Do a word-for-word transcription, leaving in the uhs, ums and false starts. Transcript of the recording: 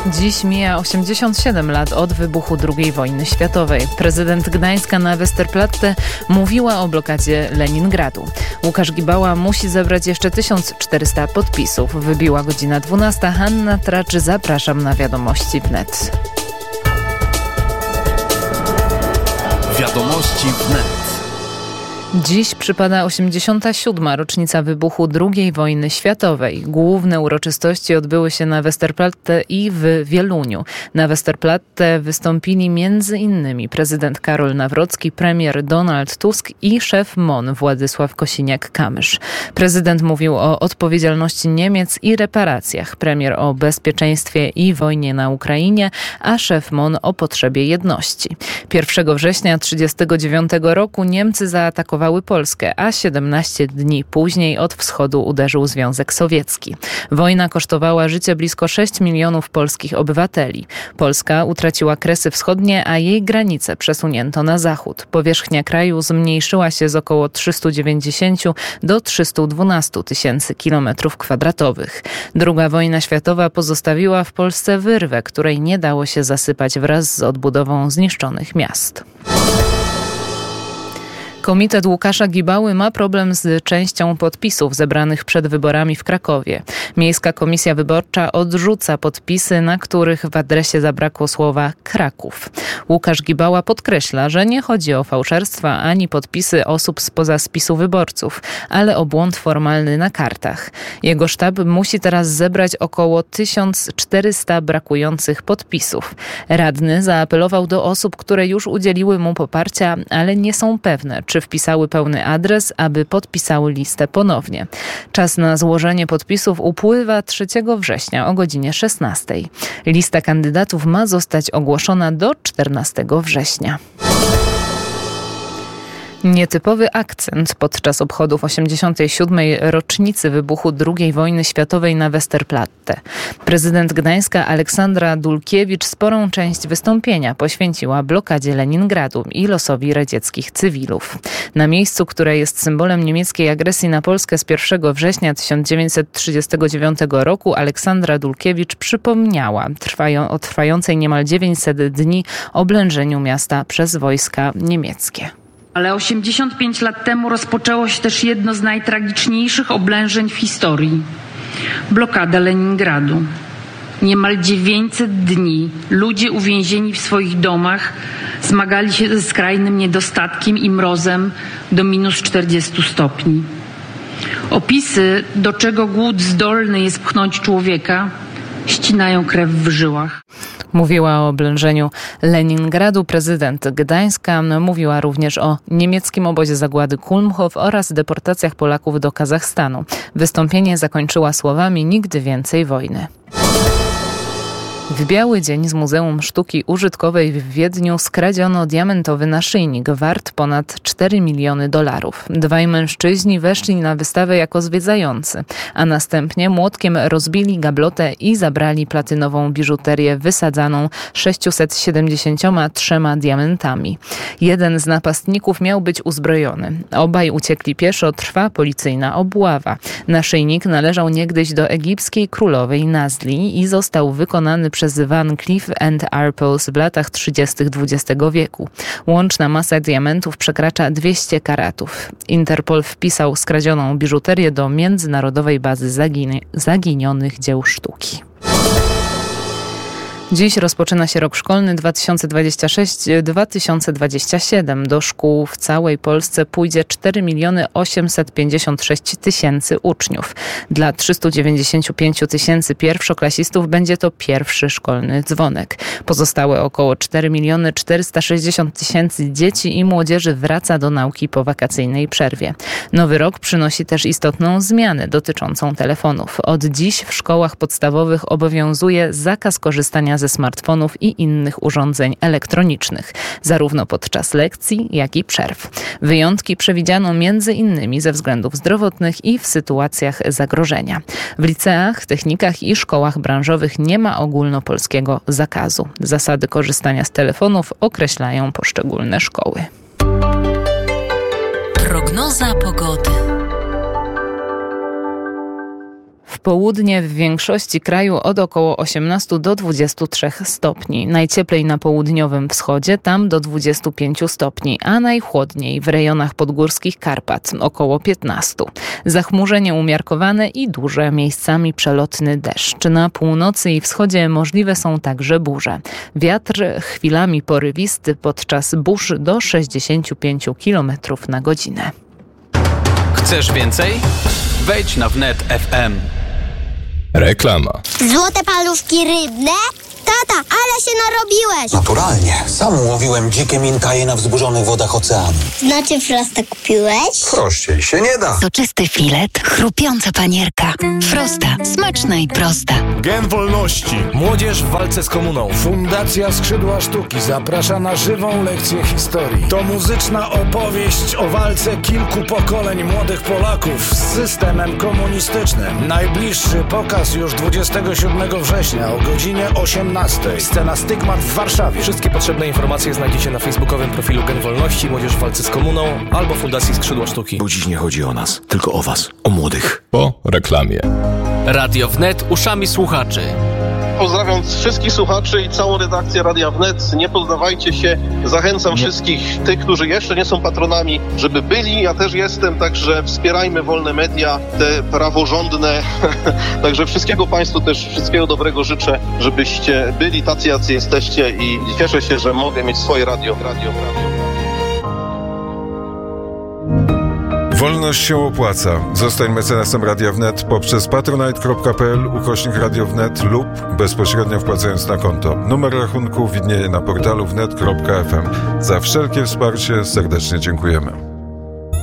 Dziś mija osiemdziesiąt siedem lat od wybuchu drugiej wojny światowej. Prezydent Gdańska na Westerplatte mówiła o blokadzie Leningradu. Łukasz Gibała musi zebrać jeszcze tysiąc czterysta podpisów. Wybiła godzina dwunasta. Hanna Tracz, zapraszam na Wiadomości wnet. Wiadomości wnet. Dziś przypada osiemdziesiąta siódma rocznica wybuchu drugiej wojny światowej. Główne uroczystości odbyły się na Westerplatte i w Wieluniu. Na Westerplatte wystąpili między innymi prezydent Karol Nawrocki, premier Donald Tusk i szef M O N Władysław Kosiniak-Kamysz. Prezydent mówił o odpowiedzialności Niemiec i reparacjach, premier o bezpieczeństwie i wojnie na Ukrainie, a szef M O N o potrzebie jedności. pierwszego września tysiąc dziewięćset trzydziestego dziewiątego roku Niemcy zaatakowali Polskę, a siedemnaście dni później od wschodu uderzył Związek Sowiecki. Wojna kosztowała życie blisko sześć milionów polskich obywateli. Polska utraciła Kresy Wschodnie, a jej granice przesunięto na zachód. Powierzchnia kraju zmniejszyła się z około trzysta dziewięćdziesiąt do trzysta dwanaście tysięcy kilometrów kwadratowych. Druga wojna światowa pozostawiła w Polsce wyrwę, której nie dało się zasypać wraz z odbudową zniszczonych miast. Komitet Łukasza Gibały ma problem z częścią podpisów zebranych przed wyborami w Krakowie. Miejska Komisja Wyborcza odrzuca podpisy, na których w adresie zabrakło słowa Kraków. Łukasz Gibała podkreśla, że nie chodzi o fałszerstwa ani podpisy osób spoza spisu wyborców, ale o błąd formalny na kartach. Jego sztab musi teraz zebrać około tysiąc czterysta brakujących podpisów. Radny zaapelował do osób, które już udzieliły mu poparcia, ale nie są pewne, czy wpisały pełny adres, aby podpisały listę ponownie. Czas na złożenie podpisów upływa trzeciego września o godzinie szesnastej. Lista kandydatów ma zostać ogłoszona do czternastego września. Nietypowy akcent podczas obchodów osiemdziesiątej siódmej rocznicy wybuchu drugiej wojny światowej na Westerplatte. Prezydent Gdańska Aleksandra Dulkiewicz sporą część wystąpienia poświęciła blokadzie Leningradu i losowi radzieckich cywilów. Na miejscu, które jest symbolem niemieckiej agresji na Polskę z pierwszego września tysiąc dziewięćset trzydziestego dziewiątego roku Aleksandra Dulkiewicz przypomniała trwają, o trwającej niemal dziewięćset dni oblężeniu miasta przez wojska niemieckie. Ale osiemdziesiąt pięć lat temu rozpoczęło się też jedno z najtragiczniejszych oblężeń w historii. Blokada Leningradu. Niemal dziewięćset dni ludzie uwięzieni w swoich domach zmagali się ze skrajnym niedostatkiem i mrozem do minus czterdziestu stopni. Opisy, do czego głód zdolny jest pchnąć człowieka, ścinają krew w żyłach. Mówiła o oblężeniu Leningradu. Prezydent Gdańska mówiła również o niemieckim obozie zagłady Kulmhof oraz deportacjach Polaków do Kazachstanu. Wystąpienie zakończyła słowami: nigdy więcej wojny. W biały dzień z Muzeum Sztuki Użytkowej w Wiedniu skradziono diamentowy naszyjnik wart ponad cztery miliony dolarów. Dwaj mężczyźni weszli na wystawę jako zwiedzający, a następnie młotkiem rozbili gablotę i zabrali platynową biżuterię wysadzaną sześciuset siedemdziesięcioma trzema diamentami. Jeden z napastników miał być uzbrojony. Obaj uciekli pieszo, trwa policyjna obława. Naszyjnik należał niegdyś do egipskiej królowej Nazli i został wykonany przez Van Cleef and Arpels w latach trzydziestych dwudziestego wieku. Łączna masa diamentów przekracza dwieście karatów. Interpol wpisał skradzioną biżuterię do Międzynarodowej Bazy Zagin- Zaginionych Dzieł Sztuki. Dziś rozpoczyna się rok szkolny dwa tysiące dwudziesty szósty dwa tysiące dwudziesty siódmy. Do szkół w całej Polsce pójdzie cztery miliony osiemset pięćdziesiąt sześć tysięcy uczniów. Dla trzysta dziewięćdziesiąt pięć tysięcy pierwszoklasistów będzie to pierwszy szkolny dzwonek. Pozostałe około cztery miliony czterysta sześćdziesiąt tysięcy dzieci i młodzieży wraca do nauki po wakacyjnej przerwie. Nowy rok przynosi też istotną zmianę dotyczącą telefonów. Od dziś w szkołach podstawowych obowiązuje zakaz korzystania ze smartfonów i innych urządzeń elektronicznych, zarówno podczas lekcji, jak i przerw. Wyjątki przewidziano między innymi ze względów zdrowotnych i w sytuacjach zagrożenia. W liceach, technikach i szkołach branżowych nie ma ogólnopolskiego zakazu. Zasady korzystania z telefonów określają poszczególne szkoły. Prognoza pogody. W południe w większości kraju od około osiemnaście do dwudziestu trzech stopni. Najcieplej na południowym wschodzie, tam do dwudziestu pięciu stopni, a najchłodniej w rejonach podgórskich Karpat, około piętnastu. Zachmurzenie umiarkowane i duże, miejscami przelotny deszcz. Na północy i wschodzie możliwe są także burze. Wiatr chwilami porywisty, podczas burz do sześćdziesięciu pięciu kilometrów na godzinę. Chcesz więcej? Wejdź na wnet kropka ef em. Reklama. Złote paluszki rybne? Tata, ale się narobiłeś! Naturalnie. Sam łowiłem dzikie minkaje na wzburzonych wodach oceanu. Znaczy Frosta kupiłeś? Prościej się nie da. Soczysty filet, chrupiąca panierka. Frosta. Smaczna i prosta. Gen Wolności. Młodzież w walce z komuną. Fundacja Skrzydła Sztuki zaprasza na żywą lekcję historii. To muzyczna opowieść o walce kilku pokoleń młodych Polaków z systemem komunistycznym. Najbliższy pokaz już dwudziestego siódmego września o godzinie osiemnastej. Scena Stygmat w Warszawie. Wszystkie potrzebne informacje znajdziecie na facebookowym profilu Gen Wolności, Młodzież w walce z komuną albo Fundacji Skrzydła Sztuki. Bo dziś nie chodzi o nas, tylko o was, o młodych. Po reklamie. Radio Wnet uszami słuchaczy. Pozdrawiam wszystkich słuchaczy i całą redakcję Radia Wnet. Nie poddawajcie się. Zachęcam nie. wszystkich tych, którzy jeszcze nie są patronami, żeby byli. Ja też jestem, także wspierajmy wolne media, te praworządne. Także wszystkiego Państwu też, wszystkiego dobrego życzę, żebyście byli tacy, jacy jesteście i cieszę się, że mogę mieć swoje radio. Radio, radio. Wolność się opłaca. Zostań mecenasem Radia Wnet poprzez patronite kropka pe el ukośnik Radio Wnet lub bezpośrednio wpłacając na konto. Numer rachunku widnieje na portalu wnet kropka ef em. Za wszelkie wsparcie serdecznie dziękujemy.